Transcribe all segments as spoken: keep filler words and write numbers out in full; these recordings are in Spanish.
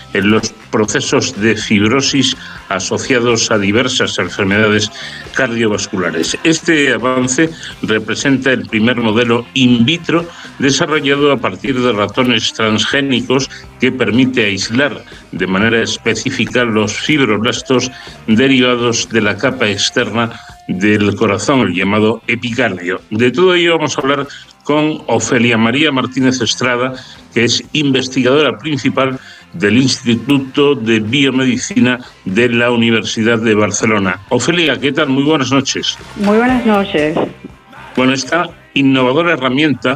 en los procesos de fibrosis asociados a diversas enfermedades cardiovasculares. Este avance representa el primer modelo in vitro desarrollado a partir de ratones transgénicos que permite aislar de manera específica los fibroblastos derivados de la capa externa del corazón, el llamado epicardio. De todo ello vamos a hablar con Ofelia María Martínez Estrada, que es investigadora principal del Instituto de Biomedicina de la Universidad de Barcelona. Ofelia, ¿qué tal? Muy buenas noches. Muy buenas noches. Bueno, esta innovadora herramienta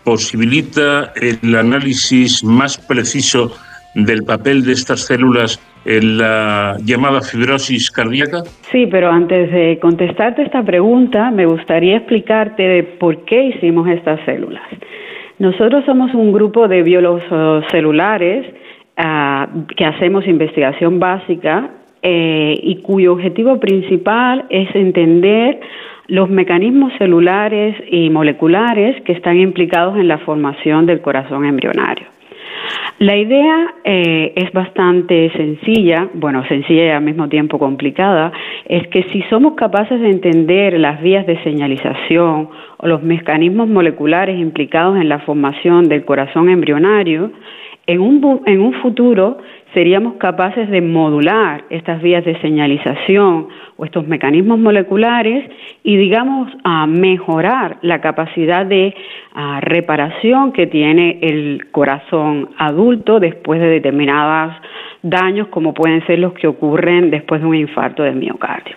posibilita el análisis más preciso del papel de estas células en la llamada fibrosis cardíaca. Sí, pero antes de contestarte esta pregunta, me gustaría explicarte de por qué hicimos estas células. Nosotros somos un grupo de biólogos celulares uh, que hacemos investigación básica eh, y cuyo objetivo principal es entender los mecanismos celulares y moleculares que están implicados en la formación del corazón embrionario. La idea eh, es bastante sencilla, bueno, sencilla y al mismo tiempo complicada, es que si somos capaces de entender las vías de señalización o los mecanismos moleculares implicados en la formación del corazón embrionario, en un, en un futuro seríamos capaces de modular estas vías de señalización o estos mecanismos moleculares y, digamos, a mejorar la capacidad de a, reparación que tiene el corazón adulto después de determinados daños, como pueden ser los que ocurren después de un infarto del miocardio.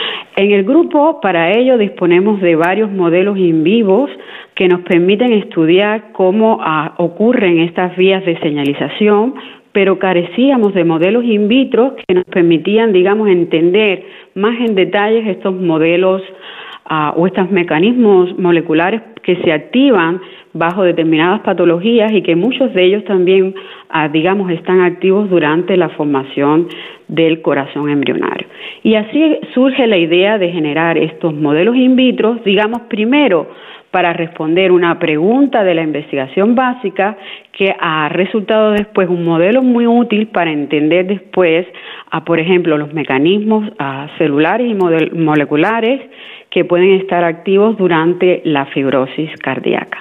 En el grupo, para ello, disponemos de varios modelos in vivos que nos permiten estudiar cómo a, ocurren estas vías de señalización, pero carecíamos de modelos in vitro que nos permitían, digamos, entender más en detalles estos modelos uh, o estos mecanismos moleculares que se activan bajo determinadas patologías y que muchos de ellos también, uh, digamos, están activos durante la formación del corazón embrionario. Y así surge la idea de generar estos modelos in vitro, digamos, primero, para responder una pregunta de la investigación básica que ha resultado después un modelo muy útil para entender después, a, por ejemplo, los mecanismos a, celulares y moleculares que pueden estar activos durante la fibrosis cardíaca.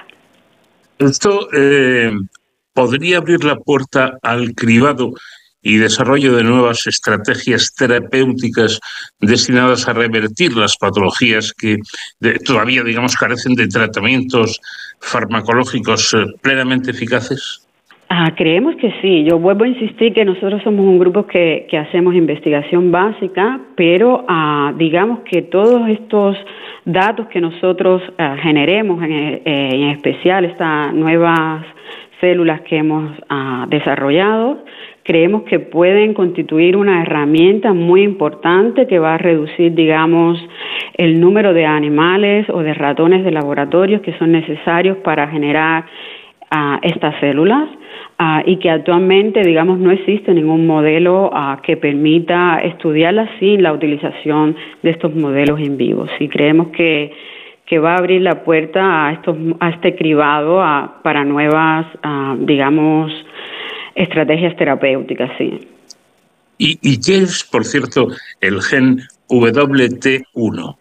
Esto eh, podría abrir la puerta al cribado y desarrollo de nuevas estrategias terapéuticas destinadas a revertir las patologías que de, todavía, digamos, carecen de tratamientos farmacológicos eh, plenamente eficaces. Ah, creemos que sí. Yo vuelvo a insistir que nosotros somos un grupo que, que hacemos investigación básica, pero ah, digamos que todos estos datos que nosotros ah, generemos, en, eh, en especial estas nuevas células que hemos ah, desarrollado, creemos que pueden constituir una herramienta muy importante que va a reducir, digamos, el número de animales o de ratones de laboratorios que son necesarios para generar uh, estas células uh, y que actualmente, digamos, no existe ningún modelo uh, que permita estudiarlas sin la utilización de estos modelos in vivo. Y creemos que que va a abrir la puerta a, estos, a este cribado a, para nuevas, uh, digamos, estrategias terapéuticas, sí. ¿Y, ¿Y qué es, por cierto, el gen W T uno?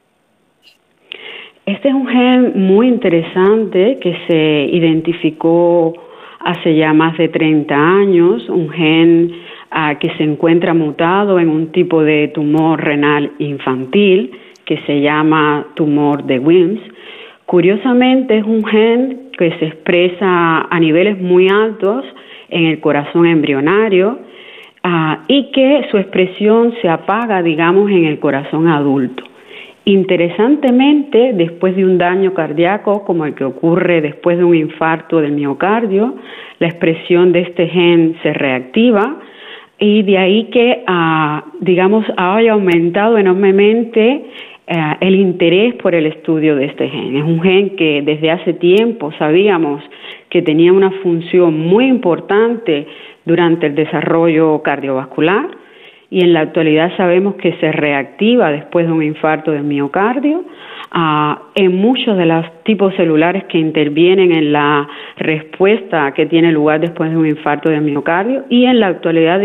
Este es un gen muy interesante que se identificó hace ya más de treinta años, un gen uh, que se encuentra mutado en un tipo de tumor renal infantil que se llama tumor de Wilms. Curiosamente, es un gen que se expresa a niveles muy altos en el corazón embrionario uh, y que su expresión se apaga, digamos, en el corazón adulto. Interesantemente, después de un daño cardíaco, como el que ocurre después de un infarto del miocardio, la expresión de este gen se reactiva y de ahí que, uh, digamos, haya aumentado enormemente Uh, el interés por el estudio de este gen. Es un gen que desde hace tiempo sabíamos que tenía una función muy importante durante el desarrollo cardiovascular y en la actualidad sabemos que se reactiva después de un infarto del miocardio uh, en muchos de los tipos celulares que intervienen en la respuesta que tiene lugar después de un infarto del miocardio y en la actualidad